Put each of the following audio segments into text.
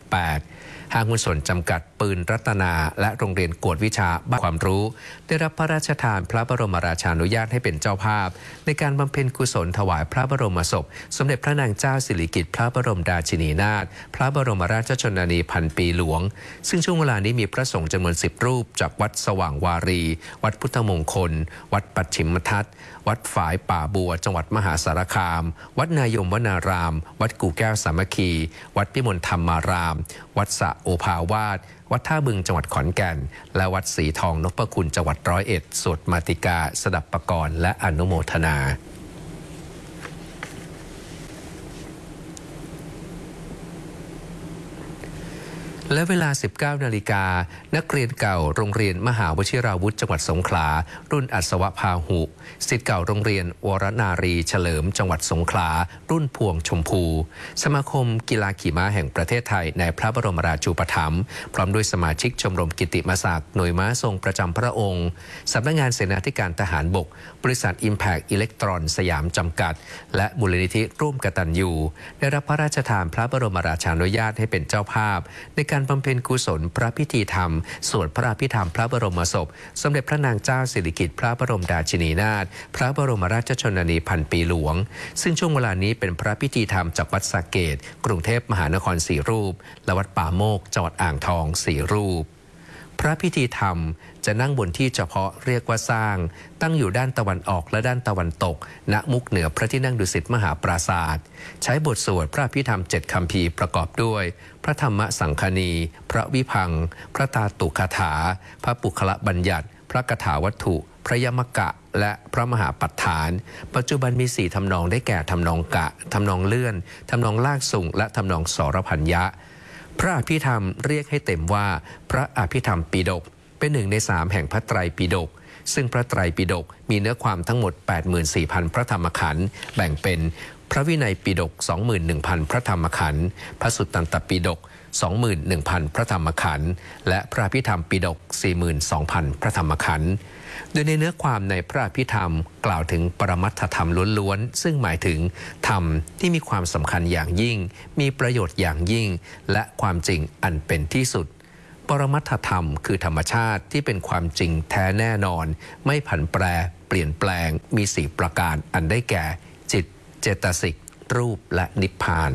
ห้างหุ้นส่วนจำกัดปืนรัตนาและโรงเรียนกวดวิชาบ้านความรู้ได้รับพระราชทานพระบรมราชานุญาตให้เป็นเจ้าภาพในการบำเพ็ญกุศลถวายพระบรมศพสมเด็จพระนางเจ้าสิริกิติ์พระบรมราชินีนาถพระบรมราชชนนีพันปีหลวงซึ่งช่วงเวลานี้มีพระสงฆ์จำนวน10 รูปจากวัดสว่างวารีวัดพุทธมงคลวัดปัจฉิมทัศน์วัดฝายป่าบัวจังหวัดมหาสารคามวัดนายมวนารามวัดกู่แก้วสามัคคีวัดพิมลธรรมารามวัดสะโอภาวาสวัดท่าบึงจังหวัดขอนแก่นและวัดสีทองนพคุณจังหวัด101สวดมาติกาสดับปกรณ์และอนุโมทนาและเวลา 19 นาฬิกานักเรียนเก่าโรงเรียนมหาวชิราวุธจังหวัดสงขลารุ่นอัศวพาหุศิษย์เก่าโรงเรียนวรนารีเฉลิมจังหวัดสงขลารุ่นพวงชมพูสมาคมกีฬาขี่ม้าแห่งประเทศไทยในพระบรมราชูปถัมภ์พร้อมด้วยสมาชิกชมรมกิตติมศักดิ์หน่วยม้าทรงประจำพระองค์สำนักงานเสนาธิการทหารบกบริษัท Impact Electron สยามจำกัดและมูลนิธิร่วมกตัญญูได้รับพระราชทานพระบรมราชานุญาตให้เป็นเจ้าภาพในการบำเพ็ญกุศลพระพิธีธรรมสวดพระอภิธรรมพระบรมศพสมเด็จพระนางเจ้าสิริกิติ์พระบรมราชินีนาถพระบรมราชชนนีพันปีหลวงซึ่งช่วงเวลานี้เป็นพระพิธีธรรมจากวัดสระเกษกรุงเทพมหานคร4 รูปและวัดป่าโมกจังหวัดอ่างทอง4 รูปพระพิธีธรรมจะนั่งบนที่เฉพาะเรียกว่าสร้างตั้งอยู่ด้านตะวันออกและด้านตะวันตกณมุกเหนือพระที่นั่งดุสิตมหาปราสาทใช้บทสวดพระพิธรรม7 คัมภีร์ประกอบด้วยพระธรรมสังคณีพระวิพังค์พระตาตุคาถาพระปุคละบัญญัติพระคาถาวัตถุพระยมกะและพระมหาปัฏฐานปัจจุบันมี4 ทำนองได้แก่ทำนองกะทำนองเลื่อนทำนองลากสุงและทำนองสรพัญญะพระอภิธรรมเรียกให้เต็มว่าพระอภิธรรมปิฎกเป็น1 ใน 3แห่งพระไตรปิฎกซึ่งพระไตรปิฎกมีเนื้อความทั้งหมด 84,000 พระธรรมขันธ์แบ่งเป็นพระวินัยปิฎก 21,000 พระธรรมขันธ์พระสุตตันตปิฎก 21,000 พระธรรมขันธ์และพระอภิธรรมปิฎก 42,000 พระธรรมขันธ์โดยในเนื้อความในพระอภิธรรมกล่าวถึงปรมัตถธรรมล้วนๆซึ่งหมายถึงธรรมที่มีความสำคัญอย่างยิ่งมีประโยชน์อย่างยิ่งและความจริงอันเป็นที่สุดปรมัตถธรรมคือธรรมชาติที่เป็นความจริงแท้แน่นอนไม่ผันแปรเปลี่ยนแปลงมี4 ประการอันได้แก่จิตเจตสิกรูปและนิพพาน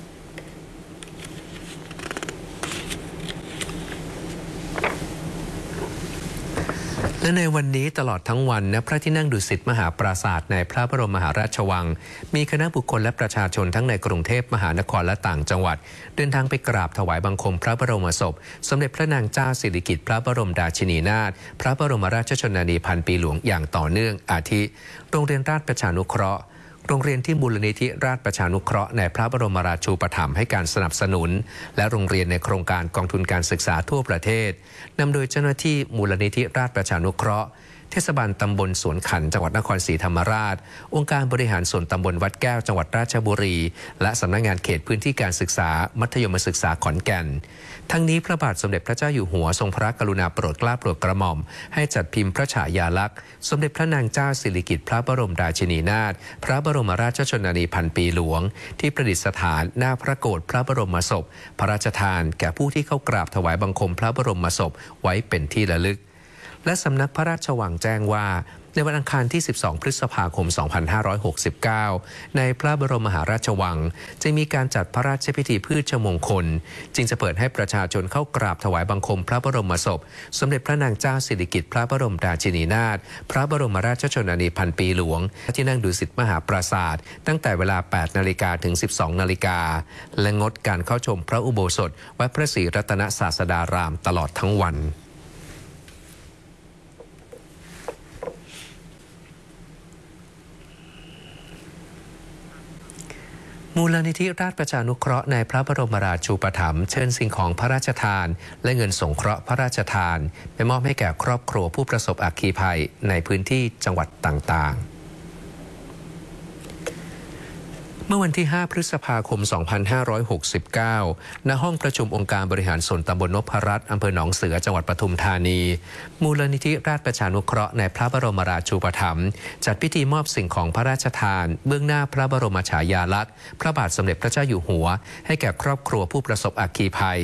และในวันนี้ตลอดทั้งวันณพระที่นั่งดุสิตมหาปราสาทในพระบรมมหาราชวังมีคณะบุคคลและประชาชนทั้งในกรุงเทพมหานครและต่างจังหวัดเดินทางไปกราบถวายบังคมพระบรมศพสมเด็จพระนางเจ้าสิริกิติ์พระบรมราชินีนาถพระบรมราชชนนีพันปีหลวงอย่างต่อเนื่องอาทิโรงเรียนราชประชานุเคราะห์โรงเรียนที่มูลนิธิราชประชานุเคราะห์ในพระบรมราชูปถัมภ์ให้การสนับสนุนและโรงเรียนในโครงการกองทุนการศึกษาทั่วประเทศนำโดยเจ้าหน้าที่มูลนิธิราชประชานุเคราะห์เทศบาลตำบลสวนขันจังหวัดนครศรีธรรมราชองค์การบริหารส่วนตำบลวัดแก้วจังหวัดราชบุรีและสำนักงานเขตพื้นที่การศึกษามัธยมศึกษาขอนแก่นทั้งนี้พระบาทสมเด็จพระเจ้าอยู่หัวทรงพระกรุณาโปรดเกล้าโปรดกระหม่อมให้จัดพิมพ์พระฉายาลักษณ์สมเด็จพระนางเจ้าสิริกิติ์พระบรมราชินีนาถพระบรมราชชนนีพันปีหลวงที่ประดิษฐานหน้าพระโกฐพระบรมศพพระราชทานแก่ผู้ที่เข้ากราบถวายบังคมพระบรมศพไว้เป็นที่ระลึกและสำนักพระราชวังแจ้งว่าในวันอังคารที่ 12 พฤษภาคม 2569 ในพระบรมมหาราชวังจะมีการจัดพระราชพิธีพืชมงคลจึงจะเปิดให้ประชาชนเข้ากราบถวายบังคมพระบรมศพสมเด็จพระนางเจ้าสิริกิติ์พระบรมราชินีนาถพระบรมราชชนนีพันปีหลวงที่นั่งดุสิตมหาปราสาทตั้งแต่เวลา 8 นาฬิกาถึง 12 นาฬิกาและงดการเข้าชมพระอุโบสถวัดพระศรีรัตนศาสดารามตลอดทั้งวันมูลนิธิราชประชานุเคราะห์ในพระบรมราชูปถัมภ์เชิญสิ่งของพระราชทานและเงินสงเคราะห์พระราชทานไปมอบให้แก่ครอบครัวผู้ประสบอัคคีภัยในพื้นที่จังหวัดต่างๆ เมื่อวันที่ 5 พฤษภาคม 2569 ณ ห้องประชุมองค์การบริหารส่วนตำบลนพรัตน์อำเภอหนองเสือ จังหวัดปทุมธานี มูลนิธิราชประชานุเคราะห์ในพระบรมราชูปถัมภ์จัดพิธีมอบสิ่งของพระราชทานเบื้องหน้าพระบรมฉายาลักษณ์พระบาทสมเด็จพระเจ้าอยู่หัวให้แก่ครอบครัวผู้ประสบอัคคีภัย